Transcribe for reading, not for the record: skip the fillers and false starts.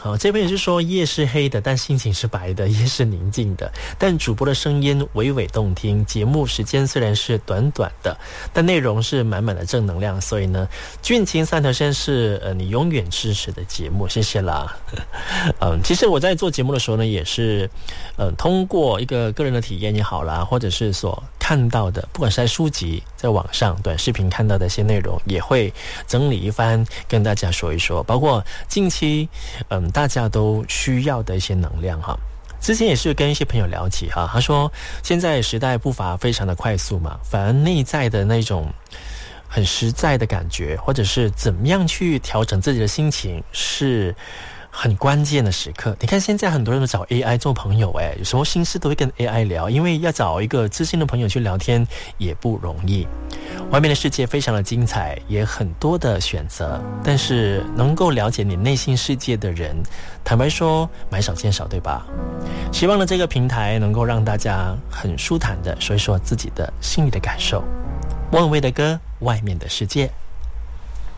好，这边也是说夜是黑的，但心情是白的，夜是宁静的，但主播的声音娓娓动听，节目时间虽然是短短的，但内容是满满的正能量，所以呢，俊情三条线是你永远支持的节目，谢谢啦。其实我在做节目的时候呢，也是通过一个个人的体验也好啦，或者是所看到的，不管是在书籍、在网上短视频看到的一些内容，也会整理一番跟大家说一说，包括近期大家都需要的一些能量哈。之前也是跟一些朋友聊起哈，他说现在时代步伐非常的快速嘛，反而内在的那种很实在的感觉，或者是怎么样去调整自己的心情，是很关键的时刻。你看现在很多人都找 AI 做朋友，有什么心事都会跟 AI 聊，因为要找一个知心的朋友去聊天也不容易。外面的世界非常的精彩，也很多的选择，但是能够了解你内心世界的人，坦白说买少见少，对吧？希望呢这个平台能够让大家很舒坦的说一说自己的心里的感受。莫文蔚的歌《外面的世界》。